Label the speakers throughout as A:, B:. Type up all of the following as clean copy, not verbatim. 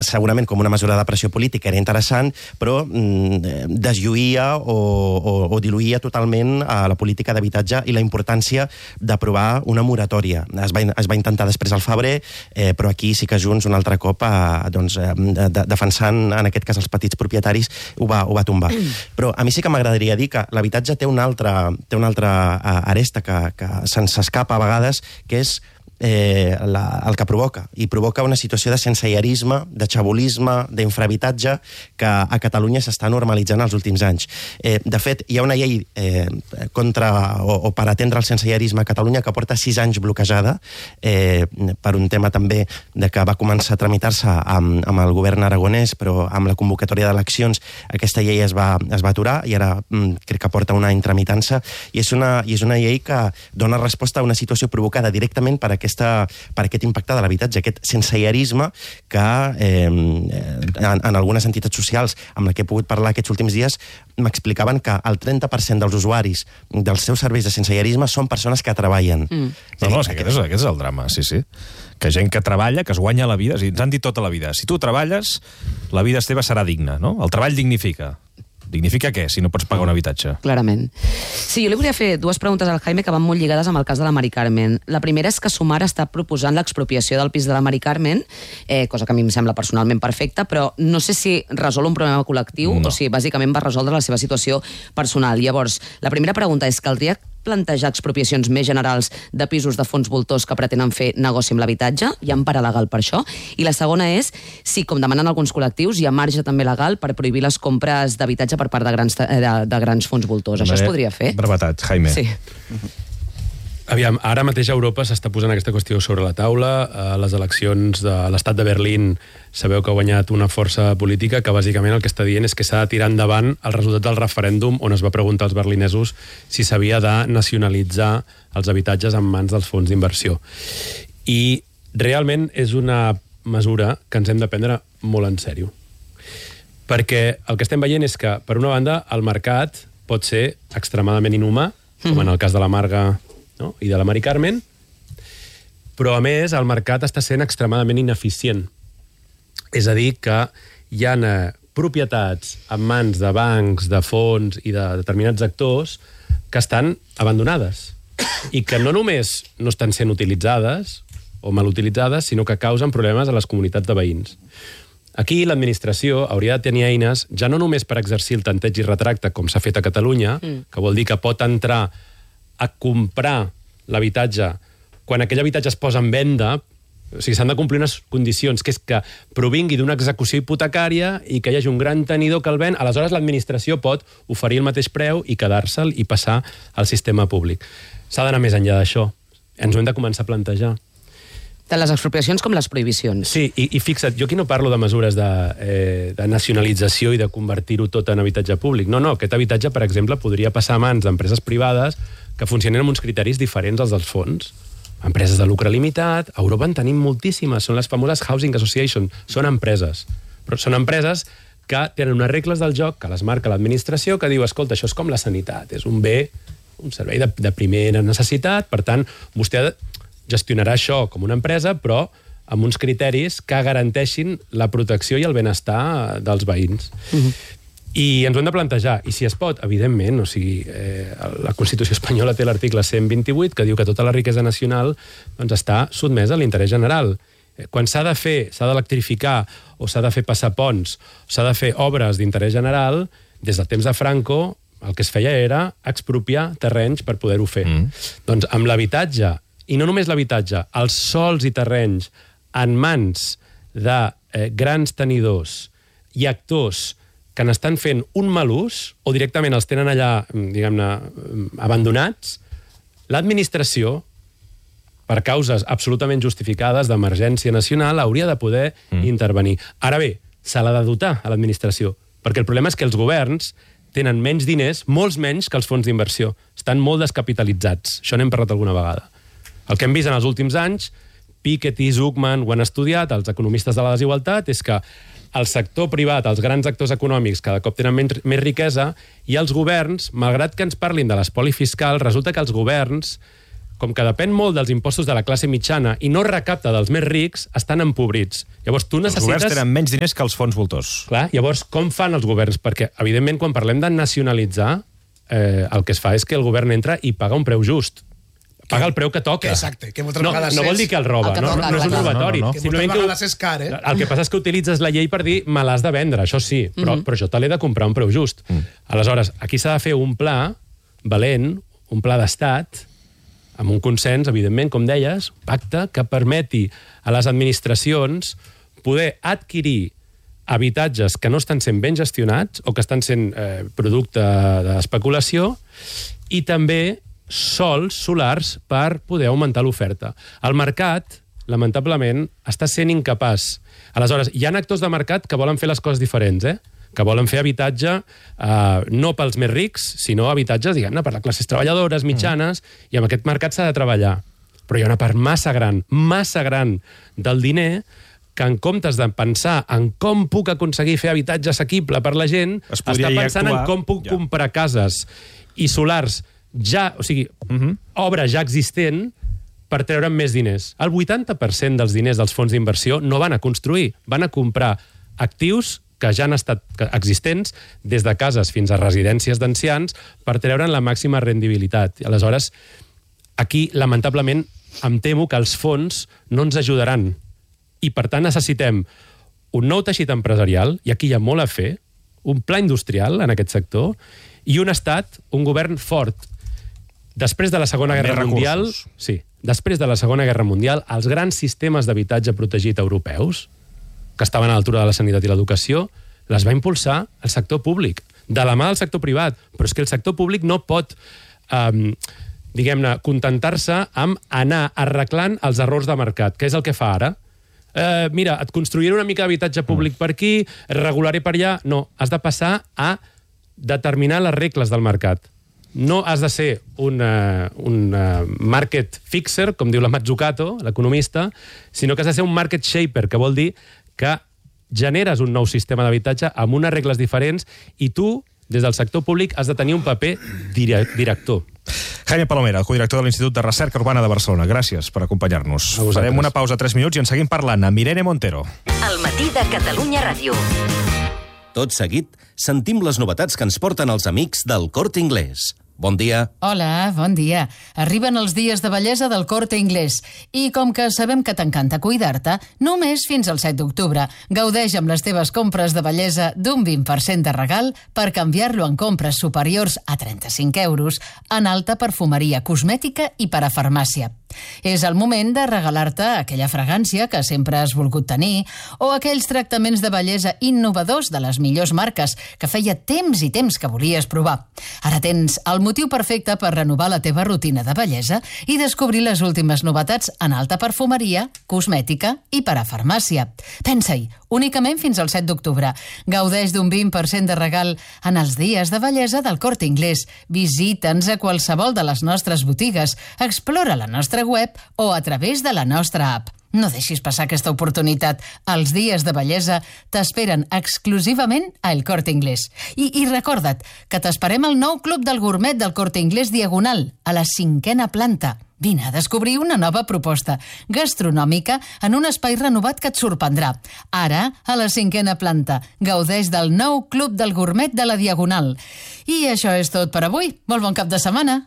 A: segurament com una mesura de pressió política era interessant, però deslluïa o diluïa totalment la política d'habitatge i la importància d'aprovar una moratòria. Es va intentar després al febrer, però aquí sí que Junts un altre cop, defensant en aquest cas els petits propietaris, ho va tombar. Però a mi sí que m'agradaria dir que l'habitatge té una altra aresta que se'ns escapa a vegades, que és el que provoca. I provoca una situació de sensellarisme, de xabolisme, d'infrahabitatge que a Catalunya s'està normalitzant els últims anys. De fet, hi ha una llei per atendre el sensellarisme a Catalunya que porta 6 anys bloquejada per un tema també de que va començar a tramitar-se amb el govern aragonès, però amb la convocatòria d'eleccions aquesta llei es va aturar i ara crec que porta un any tramitant-se, i és una llei que dona resposta a una situació provocada directament per aquest impacte de l'habitatge, aquest sensellarisme que en algunes entitats socials amb les que he pogut parlar aquests últims dies m'explicaven que el 30% dels usuaris dels seus serveis de sensellarisme són persones que treballen.
B: No, és que aquest és el drama, sí. Que gent que treballa, que es guanya la vida, ens han dit tota la vida, si tu treballes, la vida teva serà digna, no? El treball dignifica. Dignifica què, si no pots pagar un habitatge?
C: Clarament. Sí, jo li volia fer 2 preguntes al Jaime que van molt lligades amb el cas de la Mari Carmen. La primera és que Sumar està proposant l'expropiació del pis de la Mari Carmen, cosa que a mi em sembla personalment perfecta, però no sé si resol un problema col·lectiu o si bàsicament va resoldre la seva situació personal. Llavors, la primera pregunta és: caldria plantejar expropiacions més generals de pisos de fons voltors que pretenen fer negoci amb l'habitatge? Hi ha empara legal per això? I la segona és si, com demanen alguns col·lectius, hi ha marge també legal per prohibir les compres d'habitatge per part de grans fons voltors. Això es podria fer?
B: Brevetat, Jaime.
C: Sí.
D: Aviam, ara mateix a Europa s'està posant aquesta qüestió sobre la taula. A les eleccions de l'estat de Berlín sabeu que ha guanyat una força política que bàsicament el que està dient és que s'ha de tirar endavant el resultat del referèndum on es va preguntar als berlinesos si s'havia de nacionalitzar els habitatges en mans dels fons d'inversió. I realment és una mesura que ens hem de prendre molt en sèrio. Perquè el que estem veient és que, per una banda, el mercat pot ser extremadament inhumà, com en el cas de la Marga, no? I de la Mari Carmen, però a més el mercat està sent extremadament ineficient. És a dir, que hi ha propietats en mans de bancs, de fons i de determinats actors que estan abandonades i que no només no estan sent utilitzades o mal utilitzades, sinó que causen problemes a les comunitats de veïns. Aquí l'administració hauria de tenir eines ja no només per exercir el tanteig i retracte com s'ha fet a Catalunya, que vol dir que pot entrar a comprar l'habitatge quan aquell habitatge es posa en venda. O sigui, s'han de complir unes condicions, que és que provingui d'una execució hipotecària i que hi hagi un gran tenidor que el ven. Aleshores, l'administració pot oferir el mateix preu i quedar-se'l i passar al sistema públic. S'ha d'anar més enllà d'això. Ens ho hem de començar a plantejar.
C: Tant les expropiacions com les prohibicions.
D: Sí, i fixa't, jo aquí no parlo de mesures de nacionalització i de convertir-ho tot en habitatge públic. No, aquest habitatge, per exemple, podria passar a mans d'empreses privades que funcionen amb uns criteris diferents als dels fons. Empreses de lucre limitat, a Europa en tenim moltíssimes, són les famoses Housing Association, són empreses. Però són empreses que tenen unes regles del joc que les marca l'administració, que diu, escolta, això és com la sanitat, és un bé, un servei de primera necessitat, per tant, vostè gestionarà això com una empresa, però amb uns criteris que garanteixin la protecció i el benestar dels veïns. I ens ho hem de plantejar, i si es pot, evidentment, o sigui, la Constitució espanyola té l'article 128 que diu que tota la riquesa nacional doncs, està sotmesa a l'interès general. Quan s'ha de fer, s'ha d'electrificar o s'ha de fer passar ponts, s'ha de fer obres d'interès general, des del temps de Franco el que es feia era expropiar terrenys per poder-ho fer. Doncs amb l'habitatge, i no només l'habitatge, els sols i terrenys en mans de grans tenidors i actors que n'estan fent un mal ús o directament els tenen allà, diguem-ne, abandonats, l'administració, per causes absolutament justificades d'emergència nacional, hauria de poder intervenir. Ara bé, se l'ha de dotar a l'administració, perquè el problema és que els governs tenen menys diners, molts menys que els fons d'inversió. Estan molt descapitalitzats. Això n'hem parlat alguna vegada. El que hem vist en els últims anys, Piketty i Zucman ho han estudiat, els economistes de la desigualtat, és que el sector privat, els grans actors econòmics, cada cop tenen més riquesa, i els governs, malgrat que ens parlin de l'espoli fiscal, resulta que els governs com que depèn molt dels impostos de la classe mitjana i no recapta dels més rics, estan empobrits. Llavors, tu necessites...
B: Els governs tenen menys diners que els fons voltors.
D: Clar, llavors, com fan els governs? Perquè, evidentment, quan parlem de nacionalitzar, el que es fa és que el govern entra i paga un preu just. Paga el preu que toca.
E: Exacte, que moltes vegades
D: no vol dir que el roba,
C: el que toca,
D: no és un robatori.
E: Que moltes vegades és car,
D: El que passa és que utilitzes la llei per dir me l'has de vendre, això sí, però jo te l'he de comprar a un preu just. Aleshores, aquí s'ha de fer un pla valent, un pla d'estat, amb un consens, evidentment, com deies, pacte, que permeti a les administracions poder adquirir habitatges que no estan sent ben gestionats o que estan sent producte d'especulació i també sols solars per poder augmentar l'oferta. El mercat, lamentablement, està sent incapaç. Aleshores, hi ha actors de mercat que volen fer les coses diferents, que volen fer habitatge no pels més rics, sinó habitatges, diguem-ne, per les classes treballadores, mitjanes, i amb aquest mercat s'ha de treballar. Però hi ha una part massa gran del diner que en comptes de pensar en com puc aconseguir fer habitatge assequible per la gent, està pensant en com puc comprar cases i solars obra ja existent per treure'n més diners. El 80% dels diners dels fons d'inversió no van a construir, van a comprar actius que ja han estat existents, des de cases fins a residències d'ancians, per treure'n la màxima rendibilitat. I aleshores, aquí, lamentablement, em temo que els fons no ens ajudaran. I, per tant, necessitem un nou teixit empresarial, i aquí hi ha molt a fer, un pla industrial en aquest sector, i un estat, un govern fort. Després de la Segona Guerra Mundial, després de la Segona Guerra Mundial, els grans sistemes d'habitatge protegit europeus, que estaven a l'altura de la sanitat i l'educació, les va impulsar el sector públic, de la mà del sector privat. Però és que el sector públic no pot, diguem-ne, contentar-se amb anar arreglant els errors de mercat, que és el que fa ara. Mira, et construiré una mica d'habitatge públic per aquí, regularé per allà... No, has de passar a determinar les regles del mercat. No has de ser un market fixer, com diu la Mazzucato, l'economista, sinó que has de ser un market shaper, que vol dir que generes un nou sistema d'habitatge amb unes regles diferents i tu, des del sector públic, has de tenir un paper director.
B: Jaime Palomera, codirector de l'Institut de Recerca Urbana de Barcelona. Gràcies per acompanyar-nos. Farem una pausa 3 minuts i en seguim parlant amb Irene Montero.
F: El matí de Catalunya Ràdio.
G: Tot seguit, sentim les novetats que ens porten els amics del Corte Inglés. Bon dia.
H: Hola, bon dia. Arriben els dies de bellesa del Corte Inglés. I com que sabem que t'encanta cuidar-te, només fins al 7 d'octubre. Gaudeix amb les teves compres de bellesa d'un 20% de regal per canviar-lo en compres superiors a 35 euros en alta perfumeria cosmètica i parafarmàcia. És el moment de regalar-te aquella fragància que sempre has volgut tenir o aquells tractaments de bellesa innovadors de les millors marques que feia temps i temps que volies provar. Ara tens el motiu perfecte per renovar la teva rutina de bellesa i descobrir les últimes novetats en alta perfumeria, cosmètica i parafarmàcia. Pensa-hi, únicament fins al 7 d'octubre. Gaudeix d'un 20% de regal en els dies de bellesa del Corte Inglés. Visita'ns a qualsevol de les nostres botigues, explora la nostra web o a través de la nostra app. No deixis passar aquesta oportunitat. Els dies de bellesa t'esperen exclusivament a El Corte Inglés. I recorda't que t'esperem al nou Club del Gourmet del Corte Inglés Diagonal, a la 5ª planta. Vine a descobrir una nova proposta gastronòmica en un espai renovat que et sorprendrà. Ara, a la 5ª planta, gaudeix del nou Club del Gourmet de la Diagonal. I això és tot per avui. Molt bon cap de setmana.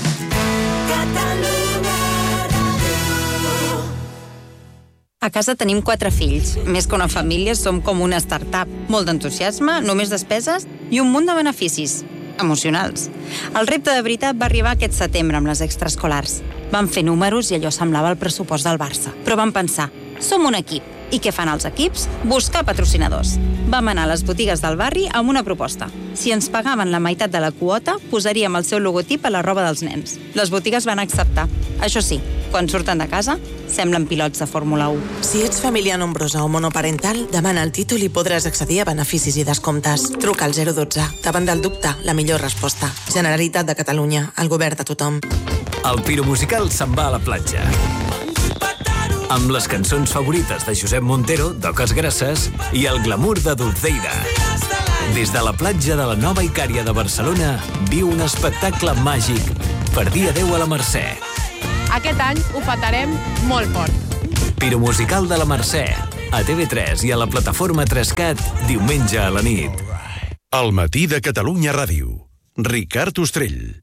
I: A casa tenim 4 fills. Més que una família, som com una startup. Molt d'entusiasme, només despeses i un munt de beneficis emocionals. El repte de veritat va arribar aquest setembre amb les extraescolars. Vam fer números i allò semblava el pressupost del Barça. Però vam pensar, som un equip. I què fan els equips? Buscar patrocinadors. Vam anar a les botigues del barri amb una proposta. Si ens pagaven la meitat de la quota, posaríem el seu logotip a la roba dels nens. Les botigues van acceptar. Això sí, quan surten de casa, semblen pilots de Fórmula 1.
J: Si ets família nombrosa o monoparental, demana el títol i podràs accedir a beneficis i descomptes. Truca al 012. Davant del dubte, la millor resposta. Generalitat de Catalunya, el govern de tothom.
K: El Piro Musical se'n va a la platja. Amb les cançons favorites de Josep Montero, d'Oques Grasses, i el glamour de Dulceida. Des de la platja de la Nova Icària de Barcelona, viu un espectacle màgic per dia 10 a la Mercè.
L: Aquest any ho petarem molt fort.
K: Piromusical de la Mercè, a TV3 i a la plataforma 3CAT, diumenge a la nit.
M: El matí de Catalunya Ràdio. Ricard Ostrell.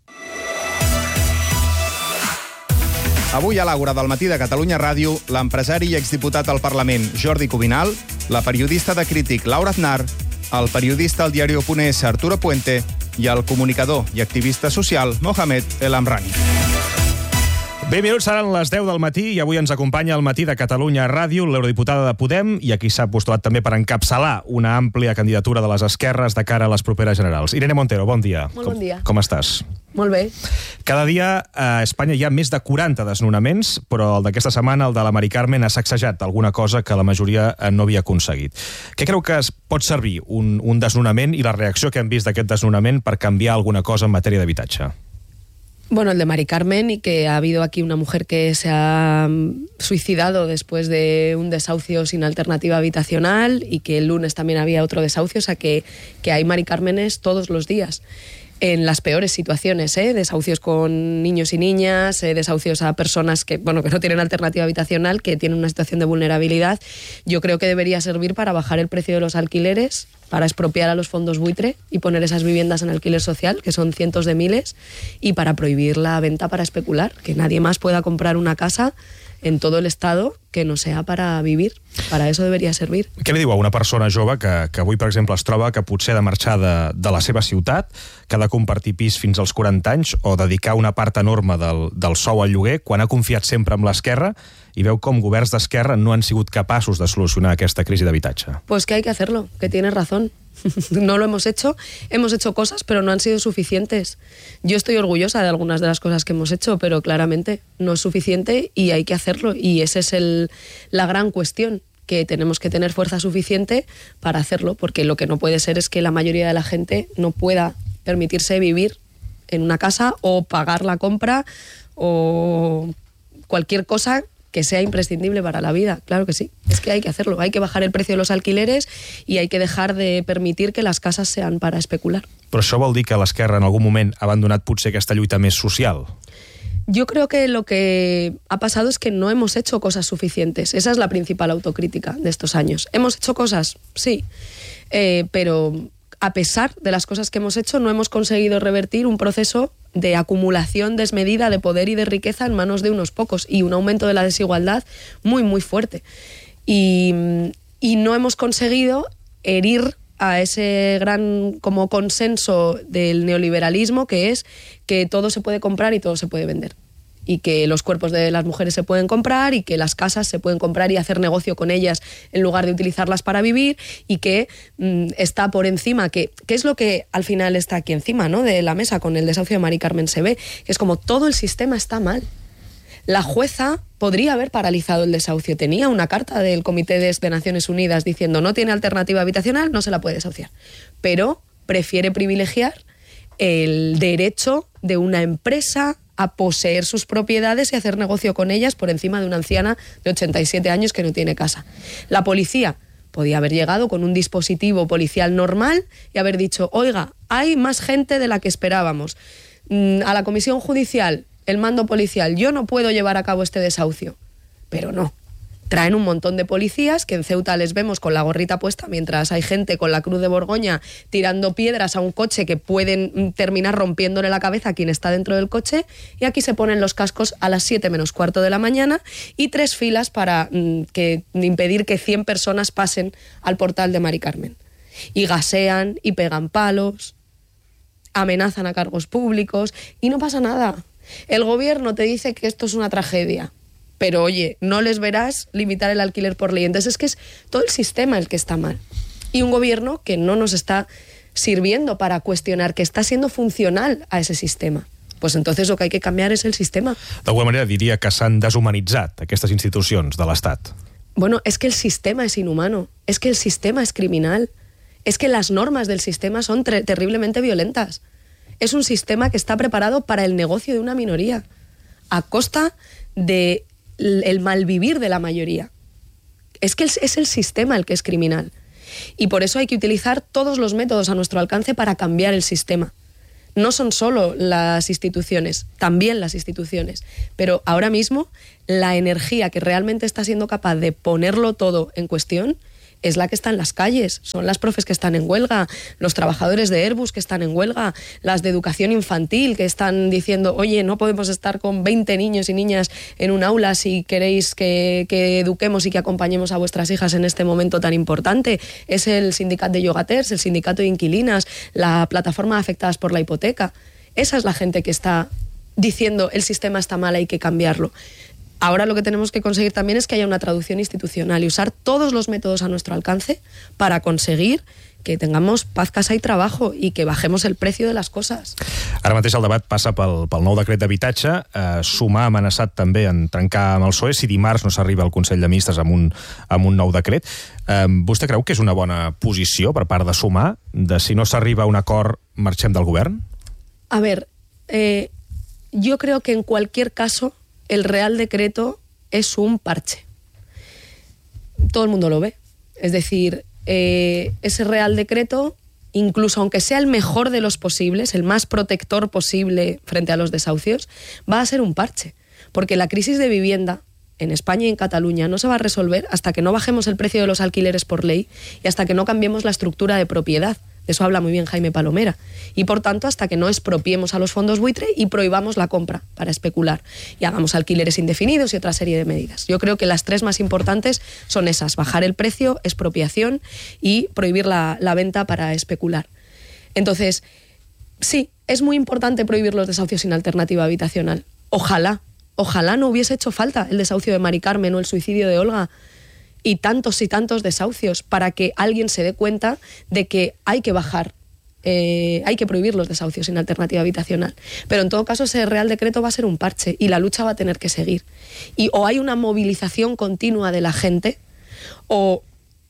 N: Avui a l'Àgora del matí de Catalunya Ràdio, l'empresari i exdiputat al Parlament Jordi Cuminal, la periodista de Crític Laura Aznar, el periodista al diario.es Arturo Puente i el comunicador i activista social Mohamed El Amrani.
B: 20 minuts seran les 10 del matí i avui ens acompanya al matí de Catalunya Ràdio l'eurodiputada de Podem i a qui s'ha postulat també per encapçalar una àmplia candidatura de les esquerres de cara a les properes generals. Irene Montero, bon dia.
O: Molt bon dia.
B: Com estàs?
O: Molt bé.
B: Cada dia a Espanya hi ha més de 40 desnonaments, però el d'aquesta setmana, el de la Mari Carmen, ha sacsejat alguna cosa que la majoria no havia aconseguit. Què creu que es pot servir un desnonament i la reacció que hem vist d'aquest desnonament per canviar alguna cosa en matèria d'habitatge?
O: Bueno, el de Mari Carmen, y que ha habido aquí una mujer que se ha suicidado después de un desahucio sin alternativa habitacional y que el lunes también había otro desahucio, o sea que hay Mari Cármenes todos los días. En las peores situaciones, desahucios con niños y niñas, desahucios a personas que no tienen alternativa habitacional, que tienen una situación de vulnerabilidad. Yo creo que debería servir para bajar el precio de los alquileres, para expropiar a los fondos buitre y poner esas viviendas en alquiler social, que son cientos de miles, y para prohibir la venta para especular, que nadie más pueda comprar una casa en todo el Estado que no sea para vivir. Para eso deberia servir.
B: Què li diu a una persona jove que avui, per exemple, es troba que potser ha de marxar de la seva ciutat, que ha de compartir pis fins als 40 anys o dedicar una part enorme del sou al lloguer, quan ha confiat sempre en l'esquerra i veu com governs d'esquerra no han sigut capaços de solucionar aquesta crisi d'habitatge?
O: Pues que hay que hacerlo, que tienes razón. No lo hemos hecho cosas, pero no han sido suficientes. Yo estoy orgullosa de algunas de las cosas que hemos hecho, pero claramente no es suficiente y hay que hacerlo. Y esa es la gran cuestión, que tenemos que tener fuerza suficiente para hacerlo, porque lo que no puede ser es que la mayoría de la gente no pueda permitirse vivir en una casa o pagar la compra o cualquier cosa que sea imprescindible para la vida. Claro que sí, es que hay que hacerlo, hay que bajar el precio de los alquileres y hay que dejar de permitir que las casas sean para especular.
B: Però això vol dir que l'esquerra en algun moment ha abandonat potser aquesta lluita més social?
O: Yo creo que lo que ha pasado es que no hemos hecho cosas suficientes. Esa es la principal autocrítica de estos años. ¿Hemos hecho cosas? Sí, pero a pesar de las cosas que hemos hecho, no hemos conseguido revertir un proceso de acumulación desmedida de poder y de riqueza en manos de unos pocos y un aumento de la desigualdad muy, muy fuerte. Y no hemos conseguido herir a ese gran como consenso del neoliberalismo, que es que todo se puede comprar y todo se puede vender. Y que los cuerpos de las mujeres se pueden comprar y que las casas se pueden comprar y hacer negocio con ellas en lugar de utilizarlas para vivir, y que está por encima, que es lo que al final está aquí encima, ¿no?, de la mesa con el desahucio de Mari Carmen se ve, que es como todo el sistema está mal. La jueza podría haber paralizado el desahucio. Tenía una carta del Comité de Naciones Unidas diciendo no tiene alternativa habitacional, no se la puede desahuciar. Pero prefiere privilegiar el derecho de una empresa a poseer sus propiedades y hacer negocio con ellas por encima de una anciana de 87 años que no tiene casa. La policía podía haber llegado con un dispositivo policial normal y haber dicho, oiga, hay más gente de la que esperábamos. A la comisión judicial, el mando policial, yo no puedo llevar a cabo este desahucio. Pero no. Traen un montón de policías que en Ceuta les vemos con la gorrita puesta mientras hay gente con la Cruz de Borgoña tirando piedras a un coche que pueden terminar rompiéndole la cabeza a quien está dentro del coche, y aquí se ponen los cascos a las 7 menos cuarto de la mañana y 3 filas para impedir que 100 personas pasen al portal de Mari Carmen. Y gasean y pegan palos, amenazan a cargos públicos y no pasa nada. El gobierno te dice que esto es una tragedia, pero oye, no les verás limitar el alquiler por ley. Entonces es que es todo el sistema el que está mal. Y un gobierno que no nos está sirviendo para cuestionar, que está siendo funcional a ese sistema. Pues entonces lo que hay que cambiar es el sistema.
B: D'alguna manera diria que s'han deshumanitzat aquestes institucions de l'Estat.
O: Bueno, es que el sistema es inhumano, es que el sistema es criminal, es que las normas del sistema son terriblemente violentas. Es un sistema que está preparado para el negocio de una minoría, a costa de el malvivir de la mayoría. Es que es el sistema el que es criminal. Y por eso hay que utilizar todos los métodos a nuestro alcance para cambiar el sistema. no son solo las instituciones, también las instituciones, pero ahora mismo la energía que realmente está siendo capaz de ponerlo todo en cuestión es la que está en las calles. Son las profes que están en huelga, los trabajadores de Airbus que están en huelga, las de educación infantil que están diciendo, oye, no podemos estar con 20 niños y niñas en un aula si queréis que eduquemos y que acompañemos a vuestras hijas en este momento tan importante. Es el sindicato de yogaters, el sindicato de inquilinas, la plataforma de afectadas por la hipoteca. Esa es la gente que está diciendo el sistema está mal, hay que cambiarlo. Ahora lo que tenemos que conseguir también es que haya una traducción institucional y usar todos los métodos a nuestro alcance para conseguir que tengamos paz, casa i trabajo i que bajemos el precio de les coses.
B: Ara mateix el debat passa pel nou decret d'habitatge. Sumar ha amenaçat també en trencar amb el PSOE si dimarts no s'arriba al Consell de Ministres amb un nou decret. Vostè creu que és una bona posició per part de Sumar, de si no s'arriba a un acord marxem del govern?
O: A ver, yo creo que en cualquier caso el Real Decreto es un parche. Todo el mundo lo ve. Es decir, ese Real Decreto, incluso aunque sea el mejor de los posibles, el más protector posible frente a los desahucios, va a ser un parche. Porque la crisis de vivienda en España y en Cataluña no se va a resolver hasta que no bajemos el precio de los alquileres por ley y hasta que no cambiemos la estructura de propiedad. De eso habla muy bien Jaime Palomera. Y por tanto, hasta que no expropiemos a los fondos buitre y prohibamos la compra para especular y hagamos alquileres indefinidos y otra serie de medidas. Yo creo que las tres más importantes son esas: bajar el precio, expropiación y prohibir la venta para especular. Entonces, sí, es muy importante prohibir los desahucios sin alternativa habitacional. Ojalá no hubiese hecho falta el desahucio de Mari Carmen o el suicidio de Olga y tantos desahucios para que alguien se dé cuenta de que hay que bajar, hay que prohibir los desahucios sin alternativa habitacional. Pero en todo caso ese Real Decreto va a ser un parche y la lucha va a tener que seguir. Y o hay una movilización continua de la gente o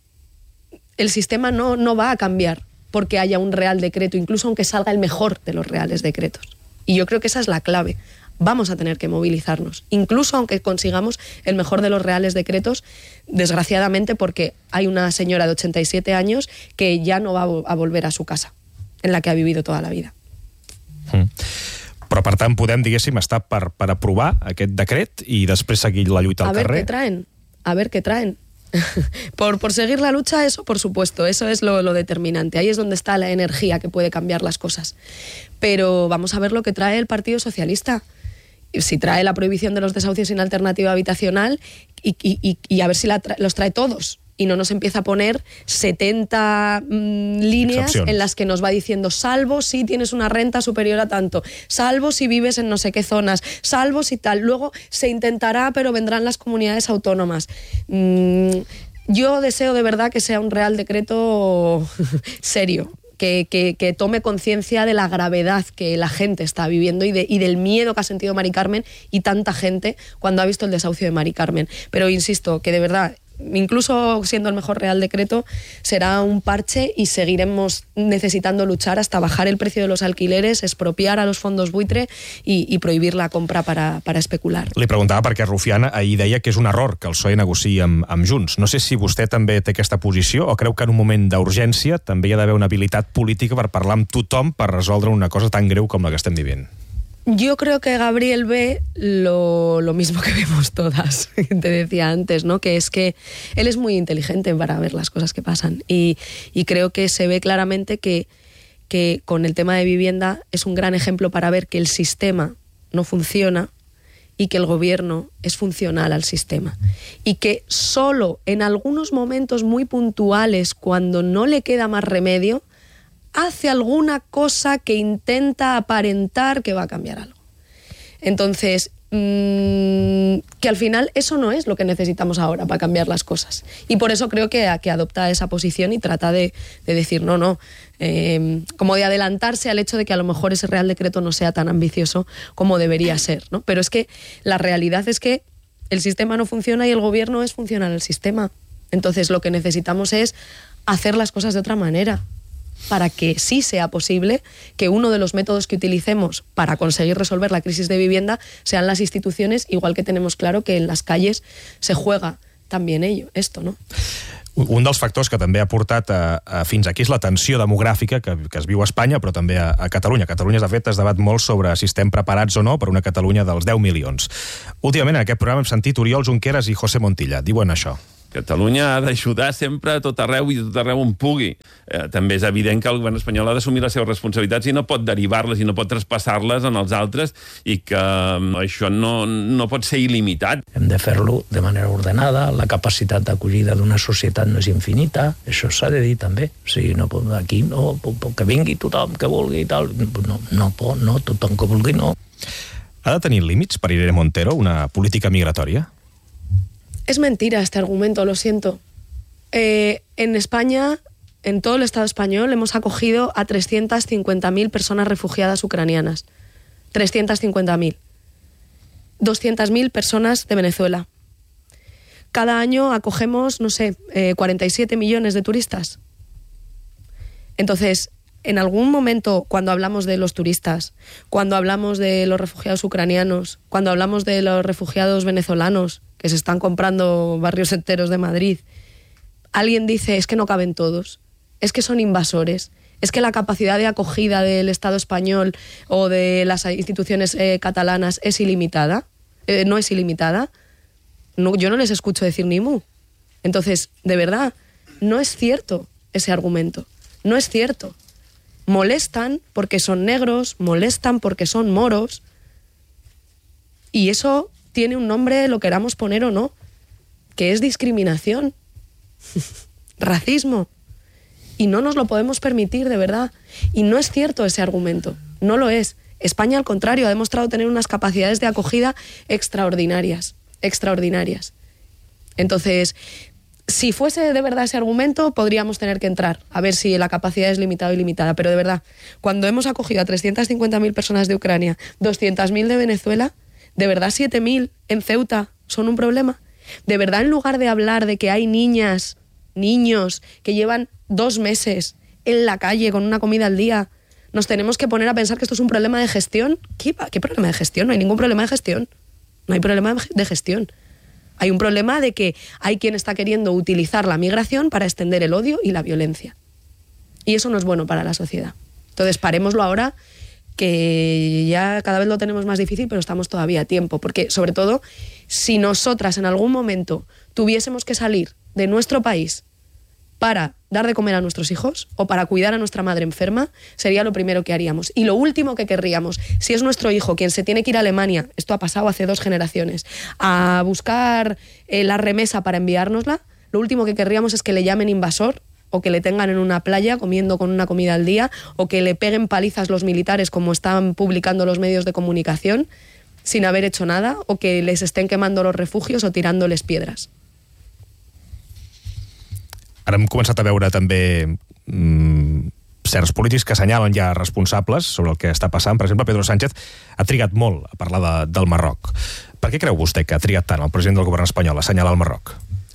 O: el sistema no va a cambiar porque haya un Real Decreto, incluso aunque salga el mejor de los Reales Decretos. Y yo creo que esa es la clave. Vamos a tener que movilizarnos, incluso aunque consigamos el mejor de los Reales Decretos, desgraciadamente porque hay una señora de 87 años que ya no va a volver a su casa, en la que ha vivido toda la vida.
B: Però per tant podem, diguéssim, estar per aprovar aquest decret i després seguir la lluita al carrer.
O: A ver qué traen. Por seguir la lucha, eso por supuesto, eso es lo determinante. Ahí es donde está la energía que puede cambiar las cosas. Pero vamos a ver lo que trae el Partido Socialista. Si trae la prohibición de los desahucios sin alternativa habitacional y a ver si los trae todos y no nos empieza a poner 70 líneas en las que nos va diciendo salvo si tienes una renta superior a tanto, salvo si vives en no sé qué zonas, salvo si tal. Luego se intentará, pero vendrán las comunidades autónomas. Yo deseo de verdad que sea un Real Decreto serio. Que tome conciencia de la gravedad que la gente está viviendo y del miedo que ha sentido Mari Carmen y tanta gente cuando ha visto el desahucio de Mari Carmen. Pero insisto, que de verdad, incluso siendo el mejor Real Decreto, será un parche y seguiremos necesitando luchar hasta bajar el precio de los alquileres, expropiar a los fondos buitre y prohibir la compra para especular.
B: Li preguntava perquè Rufián ahir deia que és un error que el PSOE negociï amb Junts. No sé si vostè també té aquesta posició o creu que en un moment d'urgència també hi ha d'haver una habilitat política per parlar amb tothom per resoldre una cosa tan greu com la que estem vivint.
O: Yo creo que Gabriel ve lo mismo que vemos todas, te decía antes, ¿no? Que es que él es muy inteligente para ver las cosas que pasan y creo que se ve claramente que con el tema de vivienda es un gran ejemplo para ver que el sistema no funciona y que el gobierno es funcional al sistema y que solo en algunos momentos muy puntuales, cuando no le queda más remedio, hace alguna cosa que intenta aparentar que va a cambiar algo. Entonces, que al final eso no es lo que necesitamos ahora para cambiar las cosas. Y por eso creo que adopta esa posición y trata de decir no, como de adelantarse al hecho de que a lo mejor ese Real Decreto no sea tan ambicioso como debería ser, ¿no? Pero es que la realidad es que el sistema no funciona y el gobierno es funcional al sistema. Entonces lo que necesitamos es hacer las cosas de otra manera, para que sí sea posible que uno de los métodos que utilicemos para conseguir resolver la crisis de vivienda sean las instituciones, igual que tenemos claro que en las calles se juega también esto, ¿no?
B: Un dels factors que també ha portat fins aquí és la tensió demogràfica que es viu a Espanya, però també a Catalunya. A Catalunya, de fet, es debat molt sobre si estem preparats o no per una Catalunya dels 10 milions. Últimament, en aquest programa hem sentit Oriol Junqueras i José Montilla. Diuen això.
P: Catalunya ha d'ajudar sempre a tot arreu i a tot arreu on pugui. També és evident que el govern espanyol ha d'assumir les seves responsabilitats i no pot derivar-les i no pot traspassar-les en els altres i que això no pot ser il·limitat.
Q: Hem de fer-lo de manera ordenada, la capacitat d'acollida d'una societat no és infinita, això s'ha de dir també. O sigui, aquí no, que vingui tothom que vulgui i tal, no, tothom que vulgui no.
B: Ha de tenir límits per Irene Montero una política migratòria?
O: Es mentira este argumento, lo siento. En España, en todo el Estado español, hemos acogido a 350.000 personas refugiadas ucranianas. 350.000. 200.000 personas de Venezuela. Cada año acogemos, 47 millones de turistas. Entonces, en algún momento, cuando hablamos de los turistas, cuando hablamos de los refugiados ucranianos, cuando hablamos de los refugiados venezolanos, que se están comprando barrios enteros de Madrid, alguien dice, es que no caben todos, es que son invasores, es que la capacidad de acogida del Estado español o de las instituciones catalanas es ilimitada, no es ilimitada. No, yo no les escucho decir ni mu. Entonces, de verdad, no es cierto ese argumento, no es cierto. Molestan porque son negros, molestan porque son moros, y eso tiene un nombre, lo queramos poner o no, que es discriminación, racismo, y no nos lo podemos permitir, de verdad. Y no es cierto ese argumento, no lo es. España, al contrario, ha demostrado tener unas capacidades de acogida extraordinarias. Entonces, si fuese de verdad ese argumento, podríamos tener que entrar a ver si la capacidad es limitada o ilimitada. Pero de verdad, cuando hemos acogido a 350.000 personas de Ucrania, 200.000 de Venezuela, ¿de verdad 7.000 en Ceuta son un problema? ¿De verdad, en lugar de hablar de que hay niños que llevan 2 meses en la calle con una comida al día, nos tenemos que poner a pensar que esto es un problema de gestión? ¿Qué problema de gestión? No hay ningún problema de gestión. No hay problema de gestión. Hay un problema de que hay quien está queriendo utilizar la migración para extender el odio y la violencia. Y eso no es bueno para la sociedad. Entonces, parémoslo ahora, que ya cada vez lo tenemos más difícil, pero estamos todavía a tiempo. Porque, sobre todo, si nosotras en algún momento tuviésemos que salir de nuestro país para dar de comer a nuestros hijos o para cuidar a nuestra madre enferma, sería lo primero que haríamos. Y lo último que querríamos, si es nuestro hijo quien se tiene que ir a Alemania, esto ha pasado hace 2 generaciones, a buscar la remesa para enviárnosla, lo último que querríamos es que le llamen invasor, o que le tengan en una playa comiendo con una comida al día, o que le peguen palizas los militares, como están publicando los medios de comunicación, sin haber hecho nada, o que les estén quemando los refugios o tirándoles piedras.
B: Ara hem començat a veure també certs polítics que assenyalen ja responsables sobre el que està passant. Per exemple, Pedro Sánchez ha trigat molt a parlar del Marroc. Per què creu vostè que ha trigat tant el president del govern espanyol a assenyalar el Marroc?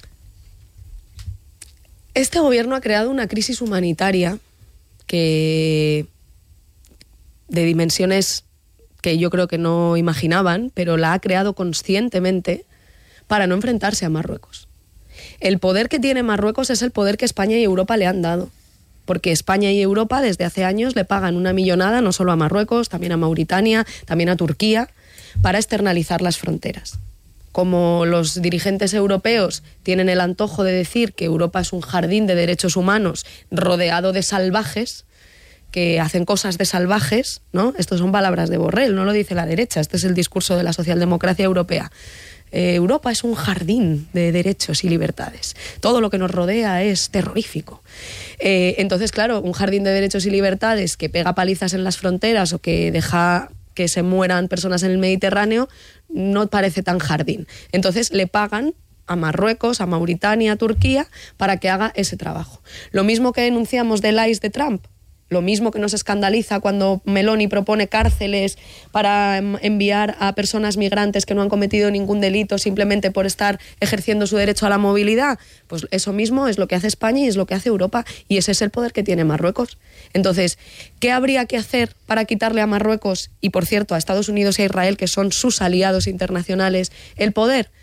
O: Este gobierno ha creado una crisis humanitaria de dimensiones que yo creo que no imaginaban, pero la ha creado conscientemente para no enfrentarse a Marruecos. El poder que tiene Marruecos es el poder que España y Europa le han dado, porque España y Europa desde hace años le pagan una millonada no solo a Marruecos, también a Mauritania, también a Turquía, para externalizar las fronteras. Como los dirigentes europeos tienen el antojo de decir que Europa es un jardín de derechos humanos rodeado de salvajes, que hacen cosas de salvajes, ¿no? Estas son palabras de Borrell, no lo dice la derecha, este es el discurso de la socialdemocracia europea. Europa es un jardín de derechos y libertades. Todo lo que nos rodea es terrorífico. Entonces, claro, un jardín de derechos y libertades que pega palizas en las fronteras o que deja que se mueran personas en el Mediterráneo no parece tan jardín. Entonces le pagan a Marruecos, a Mauritania, a Turquía para que haga ese trabajo. Lo mismo que denunciamos del ICE de Trump. Lo mismo que nos escandaliza cuando Meloni propone cárceles para enviar a personas migrantes que no han cometido ningún delito simplemente por estar ejerciendo su derecho a la movilidad. Pues eso mismo es lo que hace España y es lo que hace Europa, y ese es el poder que tiene Marruecos. Entonces, ¿qué habría que hacer para quitarle a Marruecos y, por cierto, a Estados Unidos y a Israel, que son sus aliados internacionales, el poder?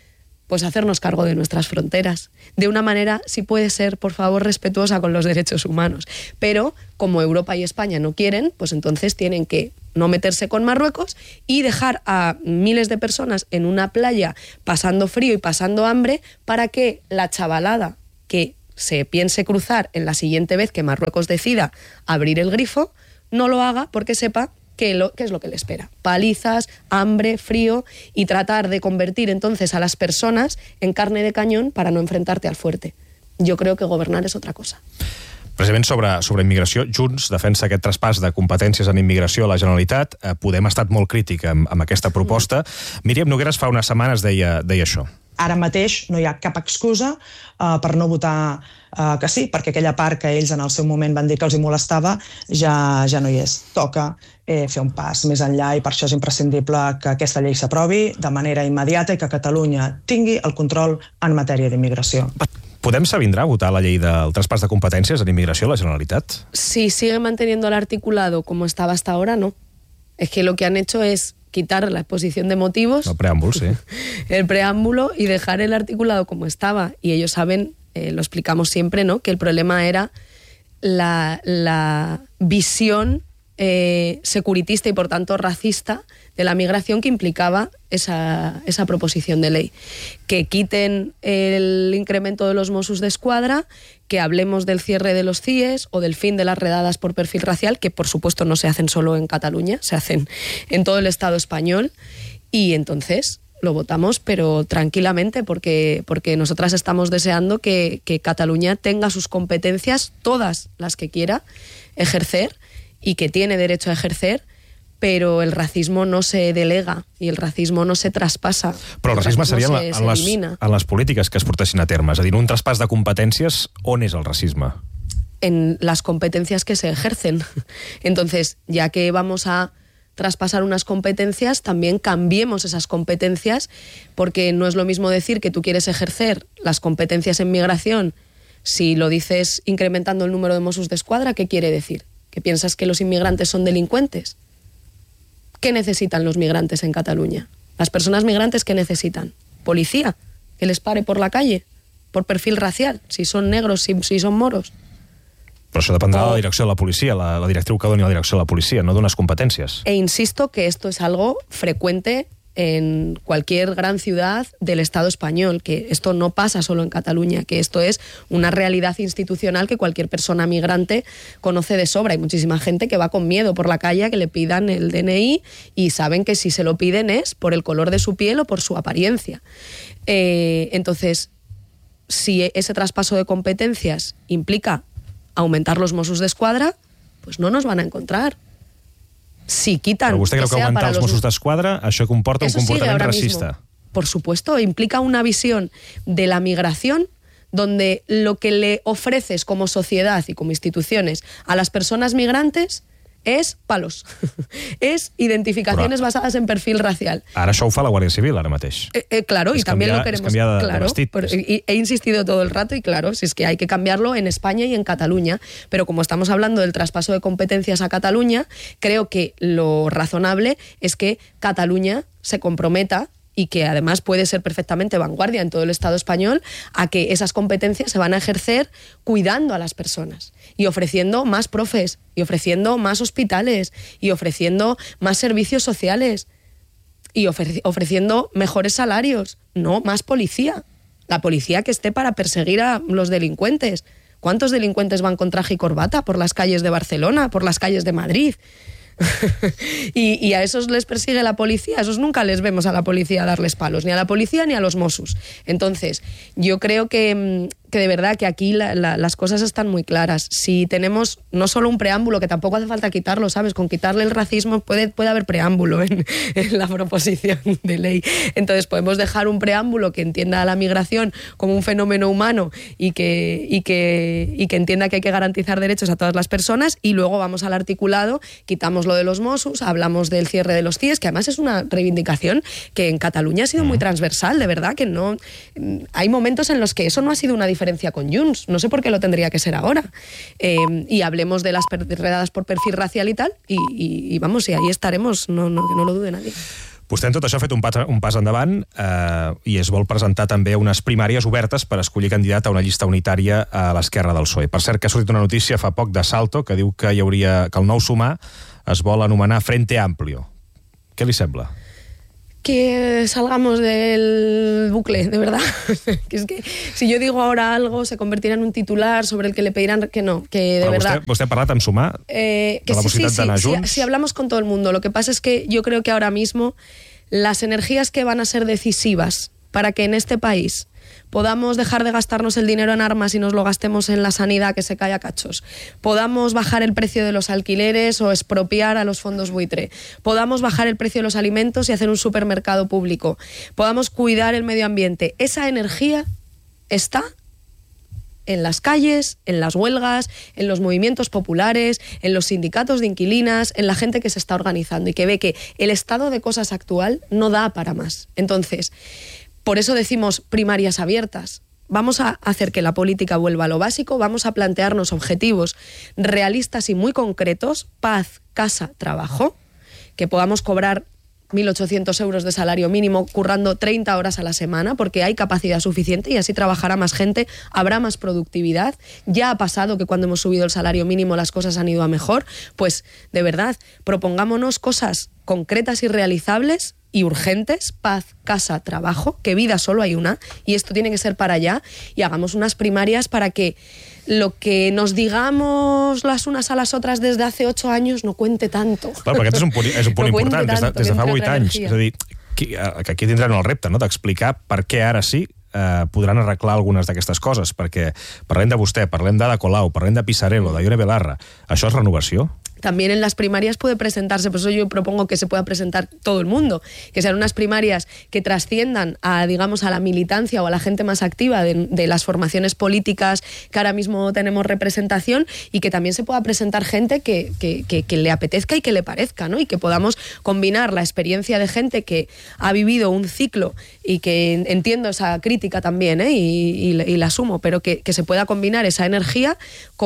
O: pues hacernos cargo de nuestras fronteras. De una manera, si puede ser, por favor, respetuosa con los derechos humanos. Pero, como Europa y España no quieren, pues entonces tienen que no meterse con Marruecos y dejar a miles de personas en una playa pasando frío y pasando hambre para que la chavalada que se piense cruzar en la siguiente vez que Marruecos decida abrir el grifo, no lo haga porque sepa qué es lo que le espera. Palizas, hambre, frío, y tratar de convertir entonces a las personas en carne de cañón para no enfrentarte al fuerte. Jo crec que governar és otra cosa.
B: Precisament sobre immigració, Junts defensa aquest traspàs de competències en immigració a la Generalitat. Podem ha estat molt crític amb aquesta proposta. Míriam Nogueras fa unes setmanes deia això.
R: Ara mateix no hi ha cap excusa per no votar que sí, perquè aquella part que ells en el seu moment van dir que els hi molestava ja no hi és. Toca fer un pas més enllà i per això és imprescindible que aquesta llei s'aprovi de manera immediata i que Catalunya tingui el control en matèria d'immigració.
B: Podem s'avindrà a votar la llei del traspàs de competències en immigració a la Generalitat?
O: Si sigue manteniendo el articulado como estaba hasta ahora, no. Es que lo que han hecho es quitar la exposición de motivos,
B: el preámbulo, sí.
O: El preámbulo, y dejar el articulado como estaba. Y ellos saben, lo explicamos siempre, ¿no?, que el problema era la visión securitista y por tanto racista de la migración que implicaba esa proposición de ley. Que quiten el incremento de los Mossos d'Esquadra, que hablemos del cierre de los CIEs o del fin de las redadas por perfil racial, que por supuesto no se hacen solo en Cataluña, se hacen en todo el Estado español, y entonces lo votamos, pero tranquilamente, porque nosotras estamos deseando que Cataluña tenga sus competencias, todas las que quiera ejercer y que tiene derecho a ejercer, però el racismo no se delega i el racismo no se traspassa.
B: Però el racisme seria en les polítiques que es portessin a terme. És a dir, un traspàs de competències, on és el racisme?
O: En las competencias que se ejercen. Entonces, ya que vamos a traspasar unas competencias, también cambiemos esas competencias, porque no es lo mismo decir que tú quieres ejercer las competencias en migración si lo dices incrementando el número de Mossos d'Esquadra. ¿Qué quiere decir? ¿Que piensas que los inmigrantes son delincuentes? ¿Qué necesitan los migrantes en Cataluña? Las personas migrantes, ¿qué necesitan? ¿Policía? ¿Que les pare por la calle? ¿Por perfil racial? Si son negros, si son moros.
B: Però això dependrà de la direcció de la policia, la directriu que doni la direcció de la policia, no d'unes competències.
O: E insisto que esto es algo frecuente en cualquier gran ciudad del Estado español, que esto no pasa solo en Cataluña, que esto es una realidad institucional que cualquier persona migrante conoce de sobra. Hay muchísima gente que va con miedo por la calle a que le pidan el DNI y saben que si se lo piden es por el color de su piel o por su apariencia. Entonces, si ese traspaso de competencias implica aumentar los Mossos d'Esquadra, pues no nos van a encontrar. Si quitan...
B: Però vostè creu que augmentar els Mossos d'Esquadra això comporta un comportament racista?
O: Por supuesto, implica una visión de la migración donde lo que le ofreces como sociedad y como instituciones a las personas migrantes es palos. Es identificaciones basadas en perfil racial.
B: Ara això ho fa la Guàrdia Civil, ara mateix.
O: Claro, y también lo queremos.
B: Claro,
O: he insistido todo el rato y claro, si es que hay que cambiarlo en España y en Cataluña, pero como estamos hablando del traspaso de competencias a Cataluña, creo que lo razonable es que Cataluña se comprometa, y que además puede ser perfectamente vanguardia en todo el Estado español, a que esas competencias se van a ejercer cuidando a las personas y ofreciendo más profes, y ofreciendo más hospitales, y ofreciendo más servicios sociales, y ofreciendo mejores salarios, no más policía. La policía que esté para perseguir a los delincuentes. ¿Cuántos delincuentes van con traje y corbata por las calles de Barcelona, por las calles de Madrid? y a esos les persigue la policía, a esos nunca les vemos a la policía darles palos, ni a la policía ni a los Mossos. Entonces, yo creo que de verdad que aquí las cosas están muy claras. Si tenemos no solo un preámbulo, que tampoco hace falta quitarlo, ¿sabes? Con quitarle el racismo puede haber preámbulo en la proposición de ley. Entonces podemos dejar un preámbulo que entienda a la migración como un fenómeno humano y que entienda que hay que garantizar derechos a todas las personas, y luego vamos al articulado, quitamos lo de los Mossos, hablamos del cierre de los CIEs, que además es una reivindicación que en Cataluña ha sido muy transversal, de verdad, que no... Hay momentos en los que eso no ha sido una diferencia con Junts, no sé por qué lo tendría que ser ahora. Y hablemos de las redadas por perfil racial y tal, y vamos, y ahí estaremos, que no lo dude nadie.
B: Vostè en tot això ha fet un pas endavant i es vol presentar també unes primàries obertes per escollir candidat a una llista unitària a l'esquerra del PSOE. Per cert, que ha sortit una notícia fa poc de Salto que diu que el nou Sumar es vol anomenar Frente Amplio. Què li sembla?
O: Que salgamos del bucle, de verdad. Que es que si yo digo ahora algo se convertirá en un titular sobre el que le pedirán que no, que de verdad.
B: Vostè ha parlat amb Sumar
O: que
B: de la possibilitat d'anar junts?
O: Sí, hablamos con todo el mundo. Lo que pasa es que yo creo que ahora mismo las energías que van a ser decisivas para que en este país podamos dejar de gastarnos el dinero en armas y nos lo gastemos en la sanidad que se cae a cachos, podamos bajar el precio de los alquileres o expropiar a los fondos buitre, podamos bajar el precio de los alimentos y hacer un supermercado público, podamos cuidar el medio ambiente. Esa energía está en las calles, en las huelgas, en los movimientos populares, en los sindicatos de inquilinas, en la gente que se está organizando y que ve que el estado de cosas actual no da para más. Entonces, por eso decimos primarias abiertas. Vamos a hacer que la política vuelva a lo básico, vamos a plantearnos objetivos realistas y muy concretos, paz, casa, trabajo, que podamos cobrar 1.800 euros de salario mínimo currando 30 horas a la semana, porque hay capacidad suficiente y así trabajará más gente, habrá más productividad. Ya ha pasado que cuando hemos subido el salario mínimo las cosas han ido a mejor. Pues, de verdad, propongámonos cosas concretas y realizables y urgentes, paz, casa, trabajo, que vida solo hay una, y esto tiene que ser para allá, y hagamos unas primarias para que lo que nos digamos las unes a les otras des d'hace 8 anys no cuente tanto.
B: Clar, perquè aquest és un punt important, des de fa 8 anys. És a dir, que aquí tindran el repte, no?, d'explicar per què ara sí podran arreglar algunes d'aquestes coses, perquè parlem de vostè, parlem d'Ada Colau, parlem de Pisarello, de Ione Belarra. Això és renovació?
O: También en las primarias puede presentarse, por eso yo propongo que se pueda presentar todo el mundo, que sean unas primarias que trasciendan a, digamos, a la militancia o a la gente más activa de las formaciones políticas que ahora mismo tenemos representación, y que también se pueda presentar gente que le apetezca y que le parezca, ¿no? Y que podamos combinar la experiencia de gente que ha vivido un ciclo y que entiendo esa crítica también, y la asumo, pero que se pueda combinar esa energía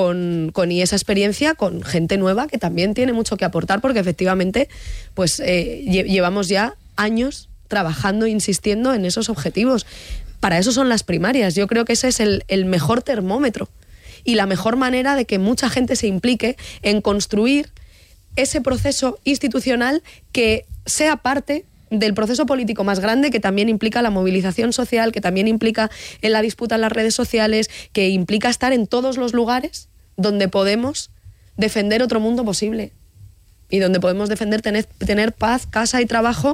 O: y esa experiencia con gente nueva que también tiene mucho que aportar, porque efectivamente pues llevamos ya años trabajando, insistiendo en esos objetivos. Para eso son las primarias. Yo creo que ese es el mejor termómetro y la mejor manera de que mucha gente se implique en construir ese proceso institucional que sea parte del proceso político más grande, que también implica la movilización social, que también implica en la disputa en las redes sociales, que implica estar en todos los lugares donde podemos defender otro mundo posible y donde podemos defender tener paz, casa y trabajo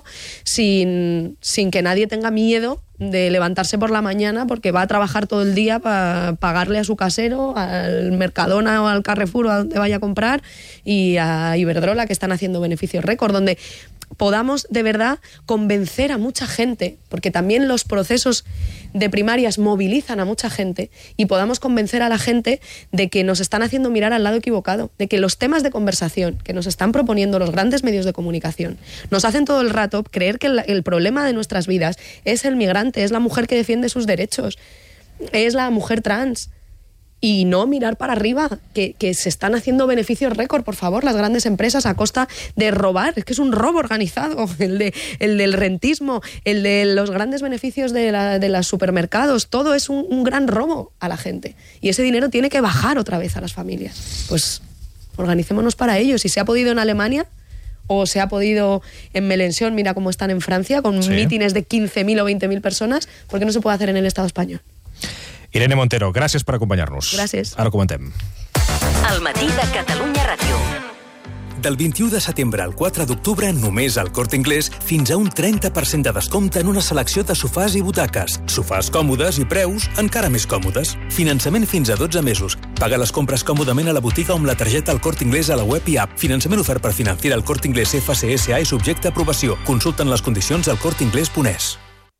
O: sin que nadie tenga miedo de levantarse por la mañana porque va a trabajar todo el día para pagarle a su casero, al Mercadona o al Carrefour o a donde vaya a comprar, y a Iberdrola, que están haciendo beneficios récord, donde podamos de verdad convencer a mucha gente, porque también los procesos de primarias movilizan a mucha gente, y podamos convencer a la gente de que nos están haciendo mirar al lado equivocado, de que los temas de conversación que nos están proponiendo los grandes medios de comunicación nos hacen todo el rato creer que el problema de nuestras vidas es el migrante, es la mujer que defiende sus derechos, es la mujer trans, y no mirar para arriba, que se están haciendo beneficios récord, por favor, las grandes empresas a costa de robar. Es que es un robo organizado, el del rentismo, el de los grandes beneficios de los supermercados. Todo es un gran robo a la gente, y ese dinero tiene que bajar otra vez a las familias. Pues organicémonos para ello. Si se ha podido en Alemania, o se ha podido en Melenchón, mira cómo están en Francia, con mítines de 15.000 o 20.000 personas, ¿por qué no se puede hacer en el Estado español?
B: Irene Montero, gràcies per acompanyar-nos.
O: Gràcies.
B: Ara comentem.
F: El matí de Catalunya Ràdio.
K: Del 21 de setembre al 4 d'octubre, només al Corte Inglés, fins a un 30% de descompte en una selecció de sofàs i butaques. Sofàs còmodes i preus encara més còmodes. Finançament fins a 12 mesos. Paga les compres còmodament a la botiga o amb la targeta al Corte Inglés a la web i app. Finançament ofert per Financiera al Corte Inglés FCSA i subjecte a aprovació. Consulten les condicions al corteinglés.es.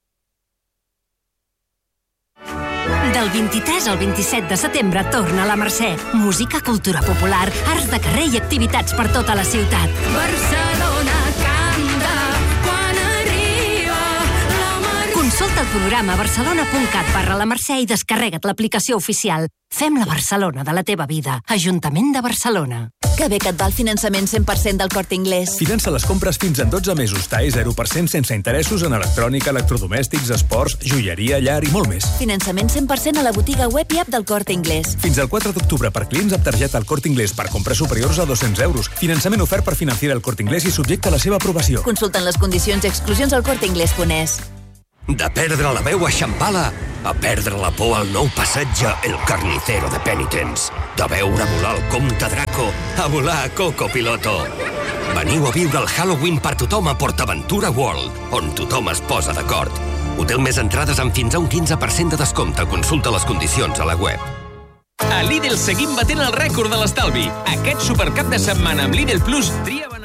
F: Del 23 al 27 de setembre torna a la Mercè. Música, cultura popular, arts de carrer i activitats per tota la ciutat. Barcelona canta quan arriba la Mercè. Consulta el programa barcelona.cat/la Mercè i descarrega't l'aplicació oficial. Fem la Barcelona de la teva vida. Ajuntament de Barcelona.
S: Que bé que et va el finançament 100% del Corte Inglés.
T: Finança les compres fins en 12 mesos. TAE 0% sense interessos en electrònica, electrodomèstics, esports, joieria, llar i molt més.
S: Finançament 100% a la botiga web i app del Corte Inglés.
T: Fins al 4 d'octubre per clients amb targeta al Corte Inglés per compres superiors a 200 euros. Finançament ofert per Financiera el Corte Inglés i subjecte a la seva aprovació.
S: Consulten les condicions i exclusions al corteinglés.es.
U: De perdre la veu a Xampala a perdre la por al nou passatge El Carnicero de Penitents. De veure volar el comte Draco a volar a Coco Piloto. Veniu a viure el Halloween per tothom a PortAventura World, on tothom es posa d'acord. Hotel més entrades amb fins a un 15% de descompte. Consulta les condicions a la web.
V: A Lidl seguim batent el rècord de l'estalvi. Aquest supercap de setmana amb Lidl Plus tria...